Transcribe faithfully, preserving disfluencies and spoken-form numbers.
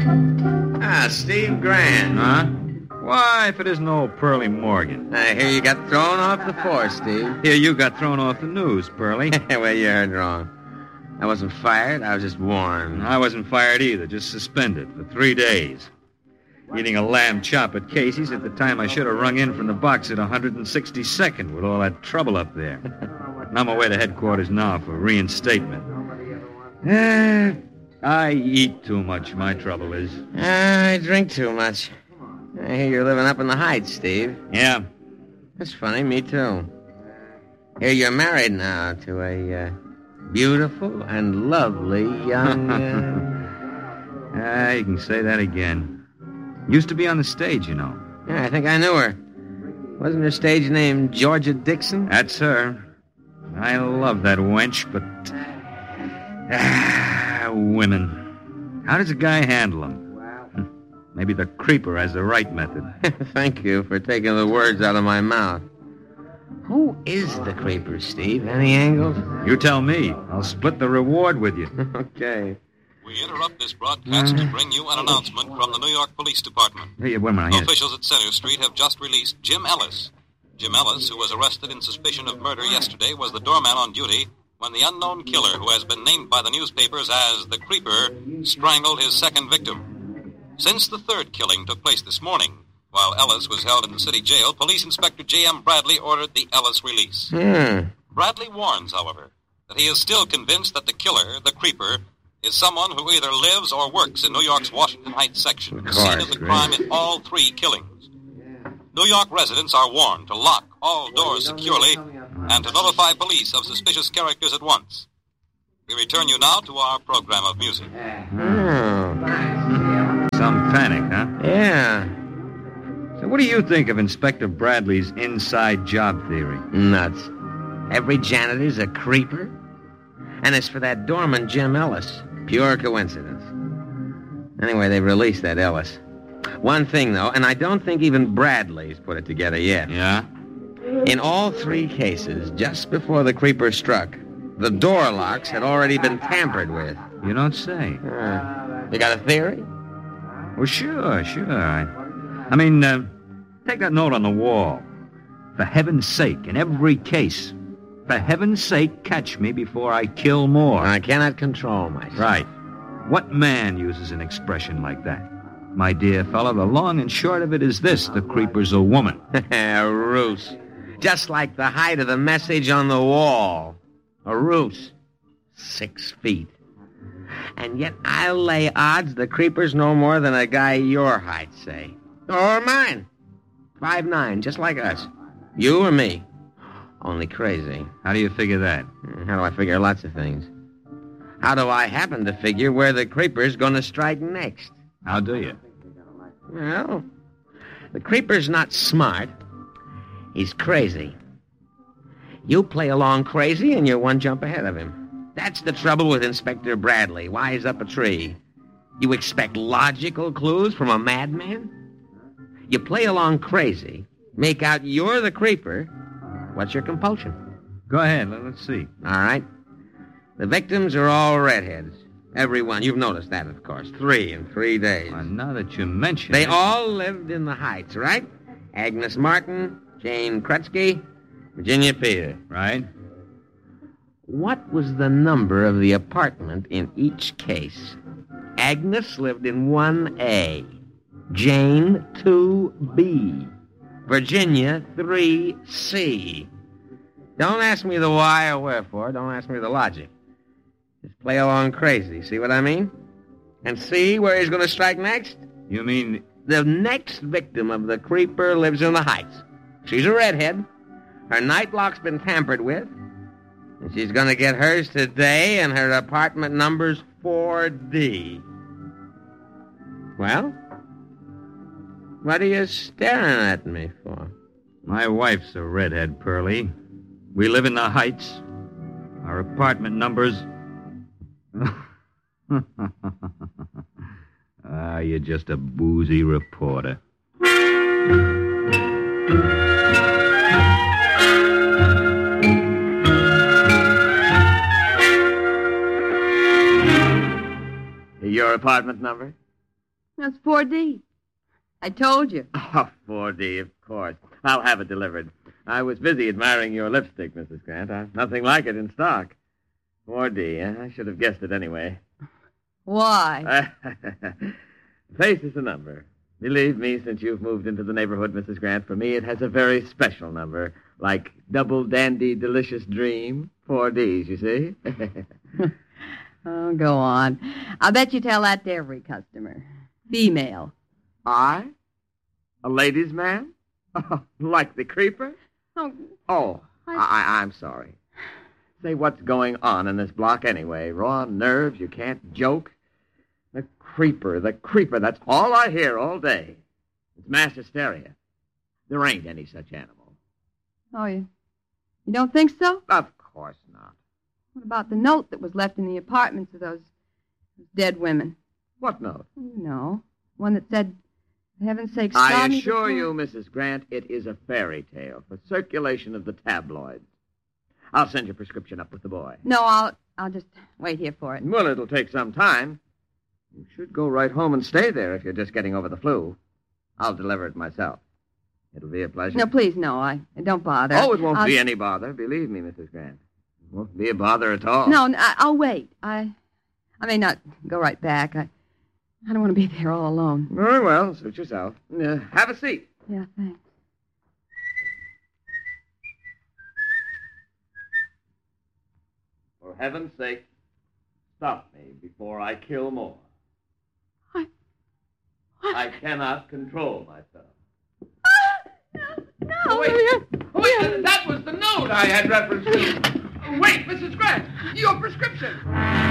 Ah, Steve Grant. Huh? Why, if it isn't old Pearlie Morgan. I hear you got thrown off the force, Steve. Here, you got thrown off the news, Pearlie. Well, you heard wrong. I wasn't fired. I was just warned. I wasn't fired either, just suspended for three days. Eating a lamb chop at Casey's at the time I should have rung in from the box at one hundred sixty-second with all that trouble up there. And I'm away to headquarters now for reinstatement. Eh, I eat too much, my trouble is. I drink too much. I hear you're living up in the Heights, Steve. Yeah. That's funny, me too. Here you're married now to a uh, beautiful and lovely young... Uh... Ah, you can say that again. Used to be on the stage, you know. Yeah, I think I knew her. Wasn't her stage name Georgia Dixon? That's her. I love that wench, but... Ah, women. How does a guy handle them? Maybe the creeper has the right method. Thank you for taking the words out of my mouth. Who is the creeper, Steve? Any angles? You tell me. I'll split the reward with you. Okay. We interrupt this broadcast to bring you an announcement from the New York Police Department. Hey, wait a minute. Officials at Center Street have just released Jim Ellis. Jim Ellis, who was arrested in suspicion of murder yesterday, was the doorman on duty when the unknown killer, who has been named by the newspapers as the Creeper, strangled his second victim. Since the third killing took place this morning, while Ellis was held in the city jail, Police Inspector J M. Bradley ordered the Ellis release. Hmm. Bradley warns, however, that he is still convinced that the killer, the Creeper, is someone who either lives or works in New York's Washington Heights section, the scene of the crime in all three killings. New York residents are warned to lock all doors securely and to notify police of suspicious characters at once. We return you now to our program of music. Oh. Some panic, huh? Yeah. So what do you think of Inspector Bradley's inside job theory? Nuts. Every janitor's a creeper? And as for that doorman, Jim Ellis, pure coincidence. Anyway, they've released that Ellis. One thing, though, and I don't think even Bradley's put it together yet. Yeah? In all three cases, just before the creeper struck, the door locks had already been tampered with. You don't say. Uh, you got a theory? Well, sure, sure. I, I mean, uh, take that note on the wall. For heaven's sake, in every case, for heaven's sake, catch me before I kill more. I cannot control myself. Right. What man uses an expression like that? My dear fellow, the long and short of it is this. The creeper's a woman. A ruse. Just like the height of the message on the wall. A ruse. Six feet. And yet I'll lay odds the creeper's no more than a guy your height, say. Or mine. Five nine, just like us. You or me. Only crazy. How do you figure that? How do I figure lots of things? How do I happen to figure where the creeper's going to strike next? How do you? Well, the creeper's not smart. He's crazy. You play along crazy and you're one jump ahead of him. That's the trouble with Inspector Bradley, wise up a tree. You expect logical clues from a madman? You play along crazy, make out you're the creeper. What's your compulsion? Go ahead, let's see. All right. The victims are all redheads. Everyone. You've noticed that, of course. Three in three days. Well, now that you mention They it... all lived in the Heights, right? Agnes Martin, Jane Krutsky, Virginia Peter. Right. What was the number of the apartment in each case? Agnes lived in one A. Jane, two B. Virginia, three C. Don't ask me the why or wherefore. Don't ask me the logic. Just play along crazy. See what I mean? And see where he's going to strike next? You mean... The next victim of the creeper lives in the Heights. She's a redhead. Her night lock's been tampered with. And she's going to get hers today, and her apartment number's four D. Well? What are you staring at me for? My wife's a redhead, Pearlie. We live in the Heights. Our apartment numbers... Ah, you're just a boozy reporter. Your apartment number? That's four D. I told you. Oh, four D, of course. I'll have it delivered. I was busy admiring your lipstick, Missus Grant. I've nothing like it in stock. four D, eh? I should have guessed it anyway. Why? Face is a number. Believe me, since you've moved into the neighborhood, Missus Grant, for me it has a very special number. Like Double Dandy Delicious Dream. Four Ds, you see? Oh, go on. I'll bet you tell that to every customer. Female. I? A ladies' man? Oh, like the creeper? Oh, Oh, I... I, I'm sorry. Say, what's going on in this block anyway? Raw nerves, you can't joke. The creeper, the creeper, that's all I hear all day. It's mass hysteria. There ain't any such animal. oh, you, you don't think so? Of course not. What about the note that was left in the apartments of those, those dead women? What note? You know, one that said, for heaven's sake, stop I me assure before-" you, Missus Grant, it is a fairy tale for circulation of the tabloids. I'll send your prescription up with the boy. No, I'll, I'll just wait here for it. Well, it'll take some time. You should go right home and stay there if you're just getting over the flu. I'll deliver it myself. It'll be a pleasure. No, please, no, I don't bother. Oh, it won't I'll... be any bother. Believe me, Missus Grant. It won't be a bother at all. No, I, I'll wait. I, I may not go right back. I, I don't want to be there all alone. Very well. Suit yourself. Uh, have a seat. Yeah, thanks. For heaven's sake, stop me before I kill more. I... What? I cannot control myself. No, Oh, wait. Oh, wait, that was the note I had reference to. Wait, Missus Grant, your prescription.